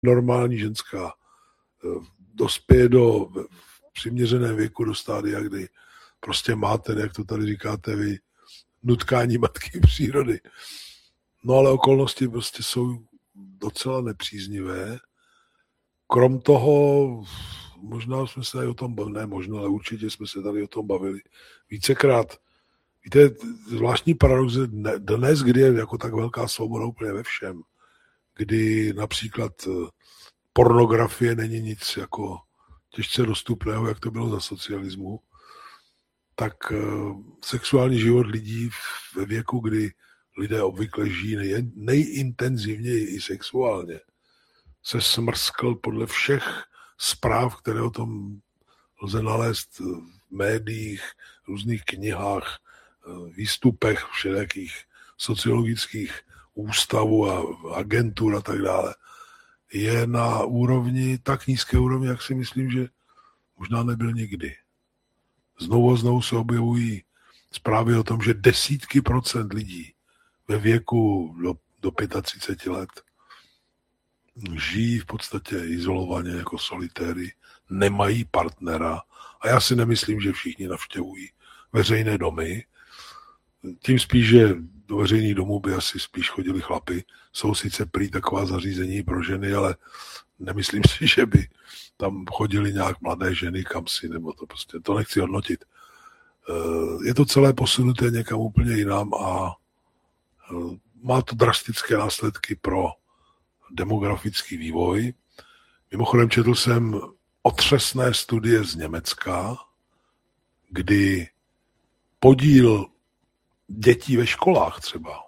normální ženská dospěje do přiměřeném věku do stádia, kdy prostě máte, jak to tady říkáte vy, nutkání matky přírody. No ale okolnosti prostě jsou docela nepříznivé. Krom toho, možná jsme se tady o tom bavili, ne možná, ale určitě jsme se tady o tom bavili vícekrát. Víte, zvláštní paradox je dnes, kdy je jako tak velká svoboda úplně ve všem, kdy například pornografie není nic jako těžce dostupného, jak to bylo za socialismu, tak sexuální život lidí ve věku, kdy lidé obvykle žijí nejintenzivněji i sexuálně, se smrskl podle všech zpráv, které o tom lze nalézt v médiích, různých knihách, výstupech všelijakých sociologických ústavů a agentur a tak dále, je na úrovni, tak nízké úrovni, jak si myslím, že možná nebyl nikdy. Znovu a znovu se objevují zprávy o tom, že desítky procent lidí ve věku do 35 let žijí v podstatě izolovaně jako solitéry, nemají partnera a já si nemyslím, že všichni navštěvují veřejné domy. Tím spíš, že do veřejných domů by asi spíš chodili chlapi. Jsou sice prý taková zařízení pro ženy, ale nemyslím si, že by tam chodili nějak mladé ženy kam si, nebo to prostě, to nechci hodnotit. Je to celé posunuté někam úplně jinam a má to drastické následky pro demografický vývoj. Mimochodem četl jsem otřesné studie z Německa, kdy podíl dětí ve školách třeba,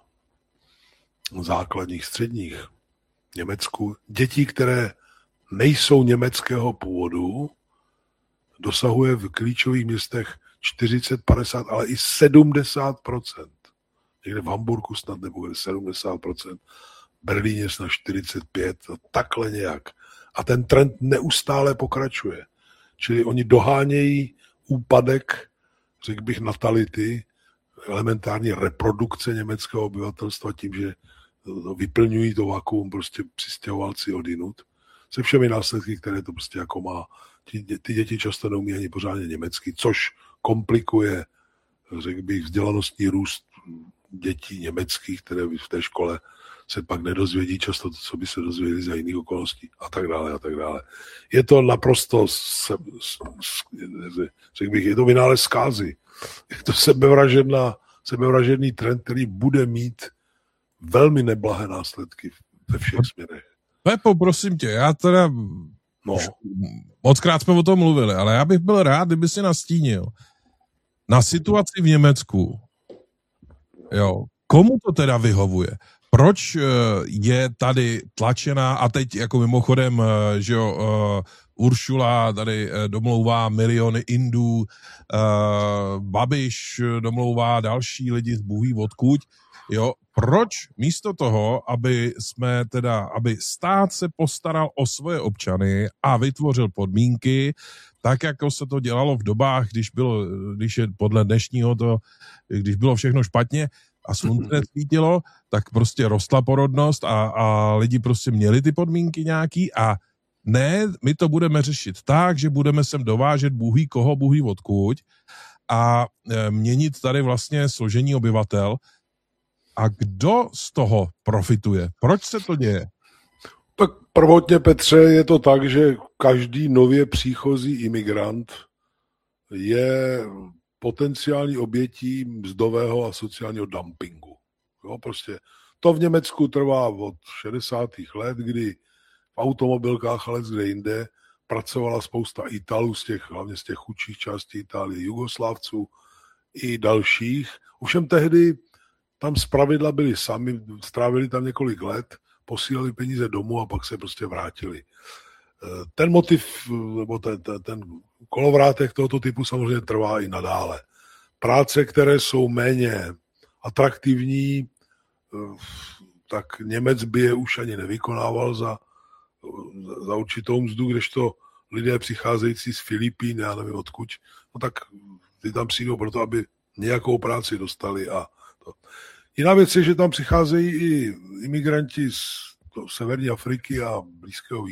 základních, středních, v Německu, dětí, které nejsou německého původu, dosahuje v klíčových městech 40, 50, ale i 70%. Někde v Hamburgu snad nebude 70%, v Berlíně snad 45%, takhle nějak. A ten trend neustále pokračuje. Čili oni dohánějí úpadek, řekl bych, natality, elementární reprodukce německého obyvatelstva tím, že vyplňují to vakuum prostě přistěhovalci odinut. Se všemi následky, které to prostě jako má. Ty děti často neumí ani pořádně německy, což komplikuje, řekl bych, vzdělanostní růst dětí německých, které v té škole se pak nedozvědí často to, co by se dozvěděli za jiných okolností a tak dále a tak dále. Je to naprosto, řekl bych, je to vynález zkázy. Je to sebevražedný trend, který bude mít velmi neblahé následky ve všech směrech. Pepo, prosím tě, já teda mockrát jsme o tom mluvili, ale já bych byl rád, kdyby si nastínil na situaci v Německu. Jo, komu to teda vyhovuje? Proč je tady tlačená, a teď jako mimochodem, že jo, Uršula tady domlouvá miliony Indů, Babiš domlouvá další lidi z bůhví odkud, jo, proč místo toho, aby stát se postaral o svoje občany a vytvořil podmínky, tak jako se to dělalo v dobách, když je podle dnešního když bylo všechno špatně a slunce nesvítilo, tak prostě rostla porodnost a lidi prostě měli ty podmínky nějaký a ne, my to budeme řešit tak, že budeme sem dovážet bůhví koho, bůhví odkud a měnit tady vlastně složení obyvatel. A kdo z toho profituje? Proč se to děje? Tak prvotně, Petře, je to tak, že každý nově příchozí imigrant je potenciální obětí mzdového a sociálního dumpingu. Jo, prostě to v Německu trvá od 60. let, kdy v automobilkách, ale kde jinde, pracovala spousta Italů, hlavně z těch chudších částí Itálie, Jugoslávců i dalších. Ovšem tehdy tam zpravidla byli sami, strávili tam několik let, posílali peníze domů a pak se prostě vrátili. Ten motiv, nebo ten kolovrátek tohoto typu samozřejmě trvá i nadále. Práce, které jsou méně atraktivní, tak Němec by je už ani nevykonával za určitou mzdu, kdežto lidé přicházející z Filipín, já nevím odkud, no tak ty tam přijdou proto, aby nějakou práci dostali a to. Jiná věc je, že tam přicházejí i imigranti z severní Afriky a Blízkého